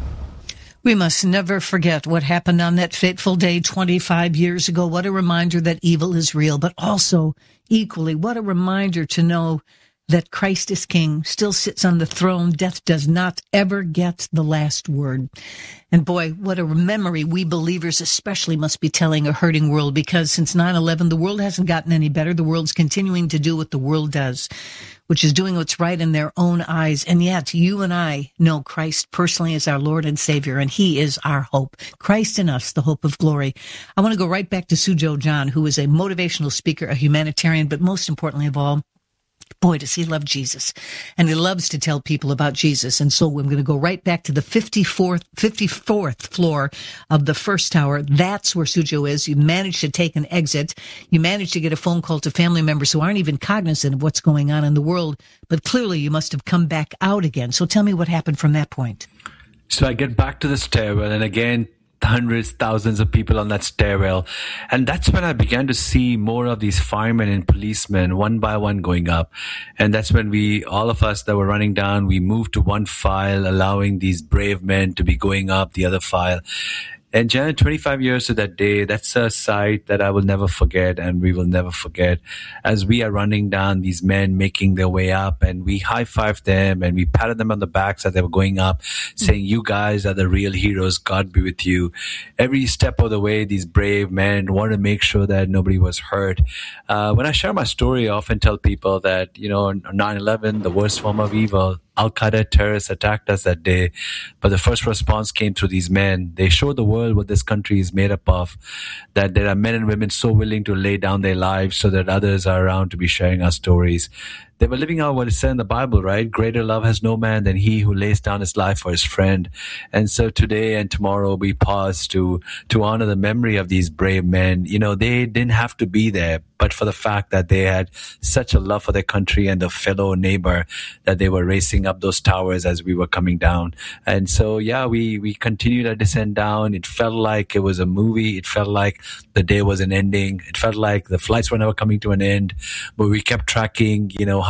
We must never forget what happened on that fateful day twenty-five years ago. What a reminder that evil is real, but also equally, what a reminder to know that Christ is King, still sits on the throne. Death does not ever get the last word. And boy, what a memory we believers especially must be telling a hurting world, because since nine eleven, the world hasn't gotten any better. The world's continuing to do what the world does, which is doing what's right in their own eyes. And yet you and I know Christ personally as our Lord and Savior, and he is our hope. Christ in us, the hope of glory. I want to go right back to Sujo John, who is a motivational speaker, a humanitarian, but most importantly of all, boy, does he love Jesus. And he loves to tell people about Jesus. And so I'm going to go right back to the fifty-fourth, fifty-fourth floor of the first tower. That's where Sujo is. You managed to take an exit. You managed to get a phone call to family members who aren't even cognizant of what's going on in the world. But clearly you must have come back out again. So tell me what happened from that point. So I get back to the stairwell, and again, hundreds, thousands of people on that stairwell. And that's when I began to see more of these firemen and policemen one by one going up. And that's when we, all of us that were running down, we moved to one file, allowing these brave men to be going up the other file. And Janet, twenty-five years to that day, that's a sight that I will never forget, and we will never forget. As we are running down, these men making their way up, and we high-fived them, and we patted them on the backs as they were going up, saying, "You guys are the real heroes. God be with you." Every step of the way, these brave men wanted to make sure that nobody was hurt. Uh, when I share my story, I often tell people that, you know, nine eleven, the worst form of evil, Al-Qaeda terrorists attacked us that day, but the first response came through these men. They showed the world what this country is made up of, that there are men and women so willing to lay down their lives so that others are around to be sharing our stories. They were living out what is said in the Bible, right? Greater love has no man than he who lays down his life for his friend. And so today and tomorrow we pause to, to honor the memory of these brave men. You know, they didn't have to be there, but for the fact that they had such a love for their country and their fellow neighbor that they were racing up those towers as we were coming down. And so, yeah, we, we continued our descent down. It felt like it was a movie. It felt like the day was an ending. It felt like the flights were never coming to an end, but we kept tracking, you know, how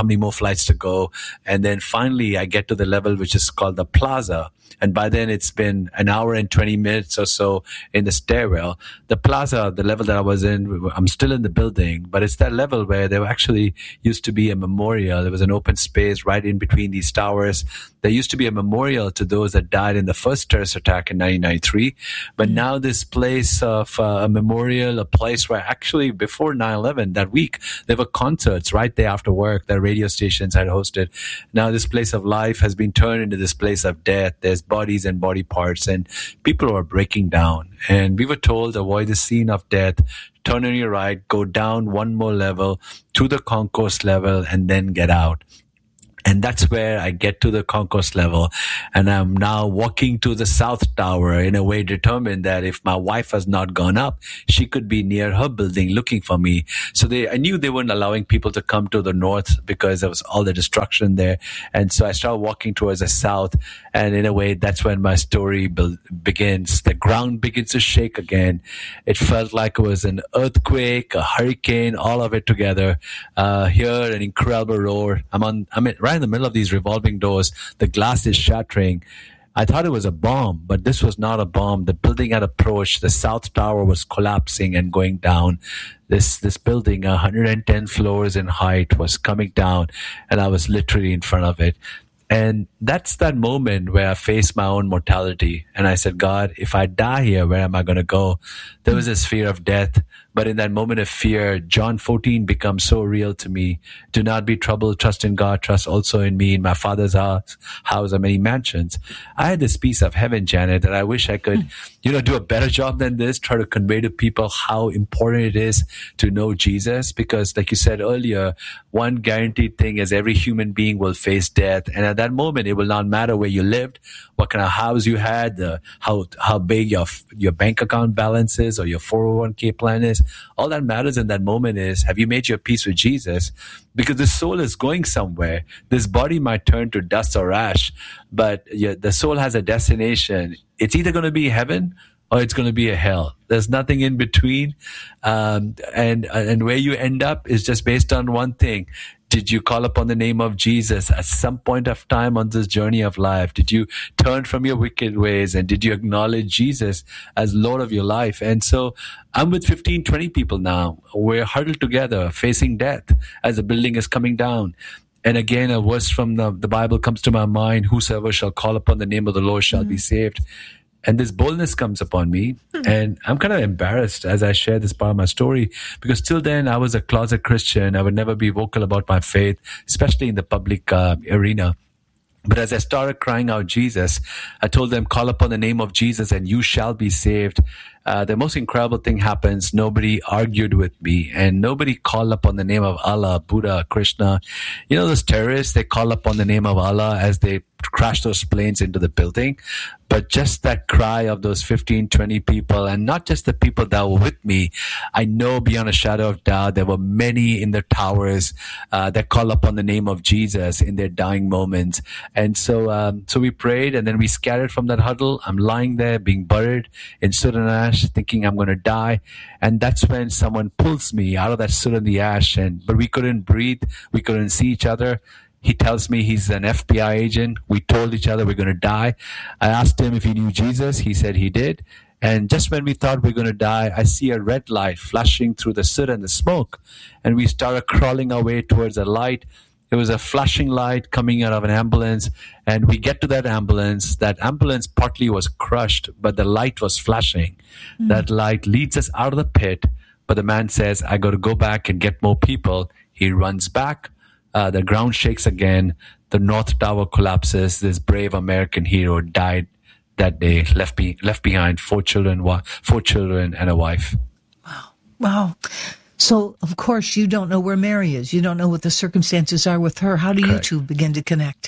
how many more flights to go. And then finally I get to the level which is called the plaza. And by then it's been an hour and twenty minutes or so in the stairwell. The plaza, the level that I was in, I'm still in the building, but it's that level where there actually used to be a memorial. There was an open space right in between these towers. There used to be a memorial to those that died in the first terrorist attack in nineteen ninety-three. But mm-hmm. now this place of uh, a memorial, a place where actually before nine eleven, that week, there were concerts right there after work that radio stations had hosted. Now this place of life has been turned into this place of death. There's bodies and body parts, and people are breaking down. And we were told, avoid the scene of death, turn on your right, go down one more level to the concourse level, and then get out. And that's where I get to the concourse level. And I'm now walking to the South Tower in a way determined that if my wife has not gone up, she could be near her building looking for me. So they, I knew they weren't allowing people to come to the north because there was all the destruction there. And so I started walking towards the south. And in a way, that's when my story be- begins. The ground begins to shake again. It felt like it was an earthquake, a hurricane, all of it together. Uh, here, an incredible roar. I'm on, I'm in, right in the middle of these revolving doors. The glass is shattering. I thought it was a bomb, but this was not a bomb. The building had approached. The South Tower was collapsing and going down. This this building, one hundred ten floors in height, was coming down, and I was literally in front of it. And that's that moment where I faced my own mortality. And I said, God, if I die here, where am I going to go? There was this fear of death. But in that moment of fear, John fourteen becomes so real to me. Do not be troubled. Trust in God. Trust also in me. In my Father's house, house are many mansions. I had this piece of heaven, Janet, that I wish I could, you know, do a better job than this, try to convey to people how important it is to know Jesus. Because like you said earlier, one guaranteed thing is every human being will face death. And at that moment, it will not matter where you lived, what kind of house you had, uh, how how big your your bank account balance is or your four oh one k plan is. All that matters in that moment is, have you made your peace with Jesus? Because the soul is going somewhere. This body might turn to dust or ash, but yeah, the soul has a destination. It's either going to be heaven or it's going to be a hell. There's nothing in between. Um, and, and where you end up is just based on one thing. Did you call upon the name of Jesus at some point of time on this journey of life? Did you turn from your wicked ways, and did you acknowledge Jesus as Lord of your life? And so I'm with fifteen, twenty people now. We're huddled together facing death as the building is coming down. And again, a verse from the, the Bible comes to my mind, whosoever shall call upon the name of the Lord shall mm-hmm. be saved. And this boldness comes upon me, mm-hmm. and I'm kind of embarrassed as I share this part of my story, because till then I was a closet Christian. I would never be vocal about my faith, especially in the public uh, arena. But as I started crying out Jesus, I told them, call upon the name of Jesus and you shall be saved. Uh, the most incredible thing happens. Nobody argued with me, and nobody called upon the name of Allah, Buddha, Krishna. You know, those terrorists, they call upon the name of Allah as they crash those planes into the building. But just that cry of those fifteen, twenty people, and not just the people that were with me, I know beyond a shadow of doubt there were many in the towers uh, that call upon the name of Jesus in their dying moments. And so um, so we prayed, and then we scattered from that huddle. I'm lying there being buried in soot and ash, thinking I'm going to die. And that's when someone pulls me out of that soot and the ash. And but we couldn't breathe. We couldn't see each other. He tells me he's an F B I agent. We told each other we're going to die. I asked him if he knew Jesus. He said he did. And just when we thought we we're going to die, I see a red light flashing through the soot and the smoke. And we started crawling our way towards a light. It was a flashing light coming out of an ambulance. And we get to that ambulance. That ambulance partly was crushed, but the light was flashing. Mm. That light leads us out of the pit. But the man says, I got to go back and get more people. He runs back. Uh, the ground shakes again. The North Tower collapses. This brave American hero died that day, left be, left behind four children, four children and a wife. Wow. Wow. So, of course, you don't know where Mary is. You don't know what the circumstances are with her. How do Correct. You two begin to connect?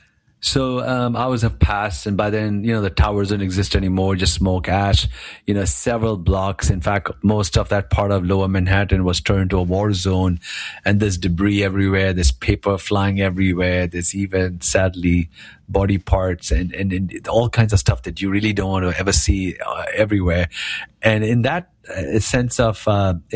So um, hours have passed, and by then, you know, the towers don't exist anymore, just smoke, ash, you know, several blocks. In fact, most of that part of Lower Manhattan was turned into a war zone, and there's debris everywhere. There's paper flying everywhere. There's even, sadly, body parts and, and, and all kinds of stuff that you really don't want to ever see uh, everywhere. And in that uh, sense of, uh, in that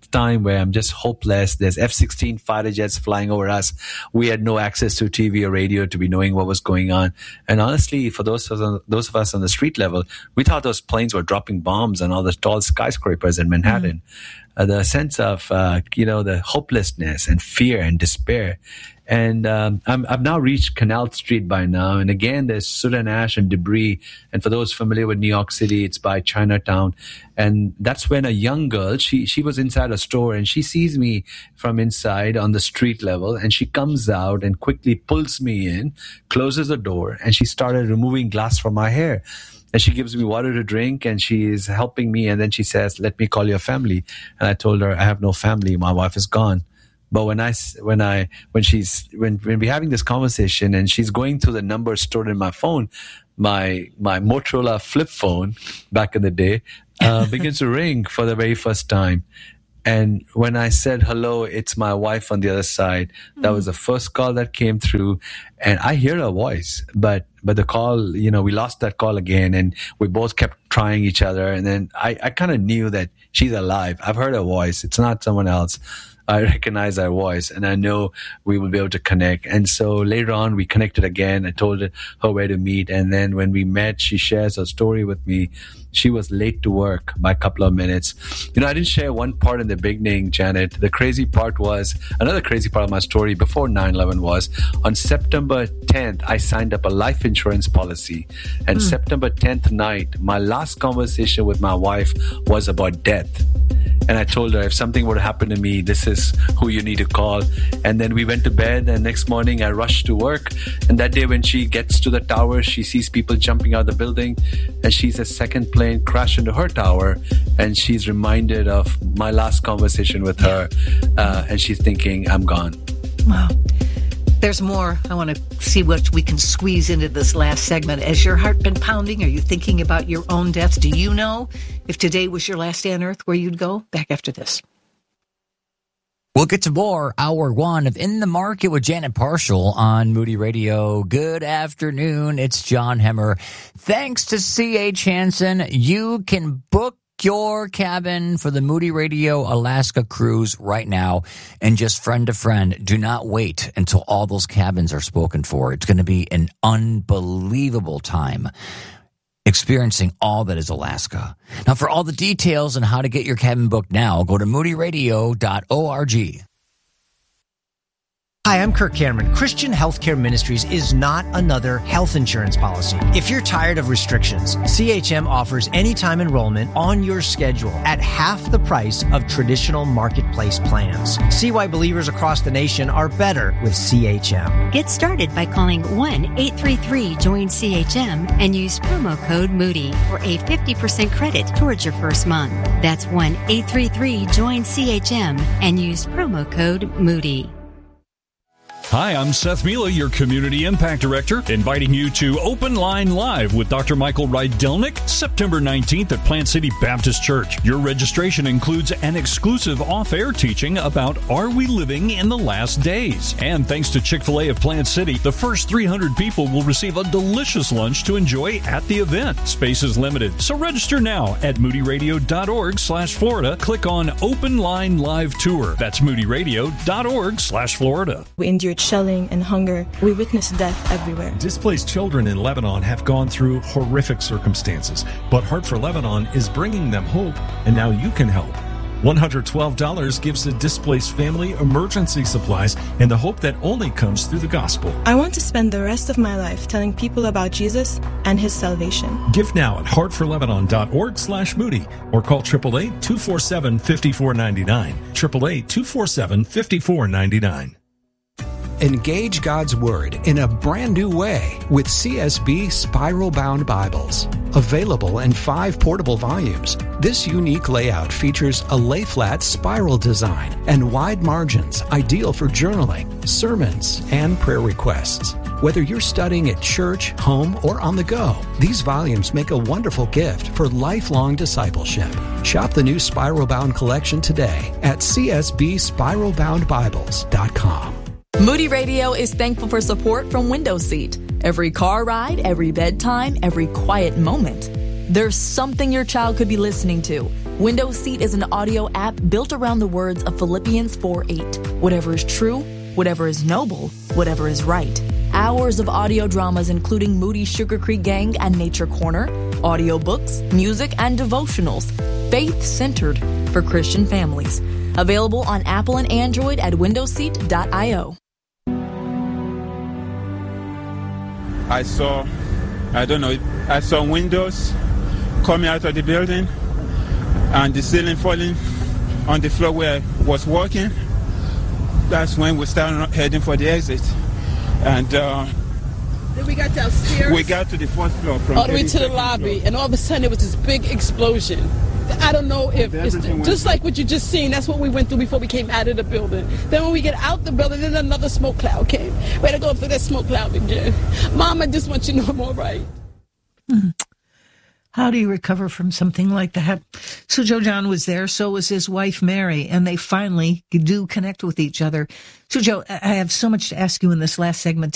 time where I'm just hopeless. There's F sixteen fighter jets flying over us. We had no access to T V or radio to be knowing what was going on. And honestly, for those of us, those of us on the street level, we thought those planes were dropping bombs on all the tall skyscrapers in Manhattan. Mm. Uh, the sense of, uh, you know, the hopelessness and fear and despair. And um, I'm, I've now reached Canal Street by now. And again, there's soot and ash and debris. And for those familiar with New York City, it's by Chinatown. And that's when a young girl, she, she was inside a store and she sees me from inside on the street level. And she comes out and quickly pulls me in, closes the door, and she started removing glass from my hair. And she gives me water to drink and she is helping me. And then she says, let me call your family. And I told her, I have no family. My wife is gone. But when I, when I, when she's, when, when we're having this conversation and she's going through the numbers stored in my phone, my, my Motorola flip phone back in the day, uh, begins to ring for the very first time. And when I said, hello, it's my wife on the other side, that mm-hmm. was the first call that came through. And I hear her voice, but, but the call, you know, we lost that call again and we both kept trying each other. And then I, I kind of knew that she's alive. I've heard her voice. It's not someone else. I recognize her voice and I know we will be able to connect. And so later on, we connected again. I told her where to meet. And then when we met, she shares her story with me. She was late to work by a couple of minutes. You know, I didn't share one part in the beginning, Janet. The crazy part was, another crazy part of my story before nine eleven was, on September tenth, I signed up a life insurance policy. And mm. September tenth night, my last conversation with my wife was about death. And I told her, if something were to happen to me, this is who you need to call. And then we went to bed, and next morning I rushed to work. And that day when she gets to the tower, she sees people jumping out of the building, and she's a second plane crash into her tower. And she's reminded of my last conversation with her. Uh, and she's thinking, I'm gone. Wow. There's more. I want to see what we can squeeze into this last segment. Has your heart been pounding? Are you thinking about your own death? Do you know if today was your last day on earth, where you'd go? Back after this. We'll get to more hour one of In the Market with Janet Parshall on Moody Radio. Good afternoon. It's John Hemmer. Thanks to C H Hansen, you can book your cabin for the Moody Radio Alaska cruise right now and just friend to friend. Do not wait until all those cabins are spoken for. It's going to be an unbelievable time experiencing all that is Alaska. Now, for all the details on how to get your cabin booked now, go to moody radio dot org. Hi, I'm Kirk Cameron. Christian Healthcare Ministries is not another health insurance policy. If you're tired of restrictions, C H M offers anytime enrollment on your schedule at half the price of traditional marketplace plans. See why believers across the nation are better with C H M. Get started by calling one eight three three join C H M and use promo code Moody for a fifty percent credit towards your first month. That's one eight three three join C H M and use promo code Moody. Hi, I'm Seth Mila, your Community Impact Director, inviting you to Open Line Live with Doctor Michael Rydelnik, September nineteenth at Plant City Baptist Church. Your registration includes an exclusive off-air teaching about Are We Living in the Last Days? And thanks to Chick-fil-A of Plant City, the first three hundred people will receive a delicious lunch to enjoy at the event. Space is limited, so register now at moody radio dot org slash Florida. Click on Open Line Live Tour. That's moody radio dot org slash Florida. We endured shelling and hunger. We witnessed death everywhere. Displaced children in Lebanon have gone through horrific circumstances, but Heart for Lebanon is bringing them hope, and now you can help. one hundred twelve dollars gives the displaced family emergency supplies and the hope that only comes through the gospel. I want to spend the rest of my life telling people about Jesus and his salvation. Give now at heart for lebanon dot org slash Moody or call eight eight eight, two four seven, five four nine nine. eight eight eight, two four seven, five four nine nine. Engage God's Word in a brand new way with C S B Spiral Bound Bibles. Available in five portable volumes, this unique layout features a lay-flat spiral design and wide margins, ideal for journaling, sermons, and prayer requests. Whether you're studying at church, home, or on the go, these volumes make a wonderful gift for lifelong discipleship. Shop the new Spiral Bound collection today at c s b spiral bound bibles dot com. Moody Radio is thankful for support from Window Seat. Every car ride, every bedtime, every quiet moment. There's something your child could be listening to. Window Seat is an audio app built around the words of Philippians four eight. Whatever is true, whatever is noble, whatever is right. Hours of audio dramas including Moody Sugar Creek Gang and Nature Corner, audiobooks, music, and devotionals, faith-centered for Christian families. Available on Apple and Android at window seat dot io. I saw, I don't know, I saw windows coming out of the building and the ceiling falling on the floor where I was walking. That's when we started heading for the exit. And uh, then we got downstairs. We got to the fourth floor. From all the way to the lobby, floor. And all of a sudden there was this big explosion. I don't know if it's the, just like what you just seen. That's what we went through before we came out of the building. Then when we get out the building, then another smoke cloud came. We had to go through that smoke cloud again. Mom, I just want you to know I'm all right. Mm. How do you recover from something like that? So Joe John was there, so was his wife Mary, and they finally do connect with each other. So Joe, I have so much to ask you in this last segment.